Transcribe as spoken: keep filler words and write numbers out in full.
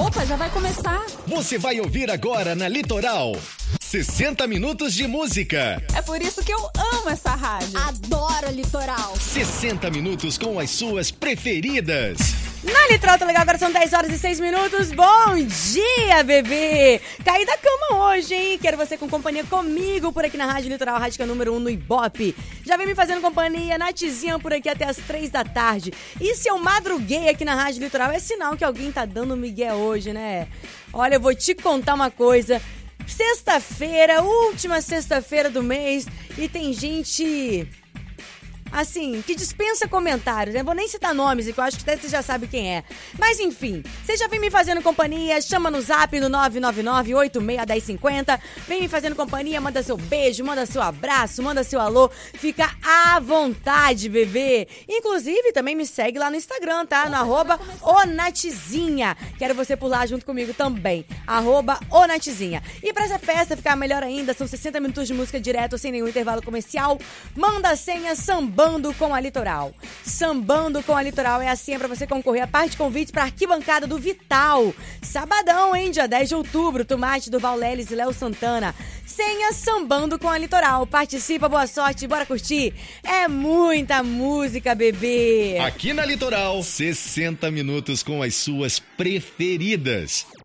Opa, já vai começar. Você vai ouvir agora na Litoral sessenta minutos de música. É por isso que eu amo essa rádio. Adoro Litoral. sessenta minutos com as suas preferidas. Na Litoral tá legal, agora são dez horas e seis minutos. Bom dia, bebê! Caí da cama hoje, hein? Quero você com companhia comigo por aqui na Rádio Litoral, Rádio número um no Ibope. Já vem me fazendo companhia, Natizinha por aqui até as três da tarde. E se eu madruguei aqui na Rádio Litoral, é sinal que alguém tá dando migué hoje, né? Olha, eu vou te contar uma coisa. Sexta-feira, última sexta-feira do mês, e tem gente... assim, que dispensa comentários. Eu não vou nem citar nomes, que eu acho que até você já sabe quem é. Mas enfim, você já vem me fazendo companhia, chama no zap no nove nove nove, oito seis um zero cinco zero. Vem me fazendo companhia, manda seu beijo, manda seu abraço, manda seu alô. Fica à vontade, bebê. Inclusive, também me segue lá no Instagram, tá? No arroba Onatizinha. Quero você por lá junto comigo também. Arroba Onatizinha. E pra essa festa ficar melhor ainda, são sessenta minutos de música direto, sem nenhum intervalo comercial. Manda a senha samba. Sambando com a Litoral. Sambando com a Litoral é assim, é pra você concorrer a parte de convites pra arquibancada do Vital. Sabadão, hein? Dia dez de outubro. Tomate do Valleles e Léo Santana. Senha Sambando com a Litoral. Participa, boa sorte, bora curtir. É muita música, bebê. Aqui na Litoral, sessenta minutos com as suas preferidas.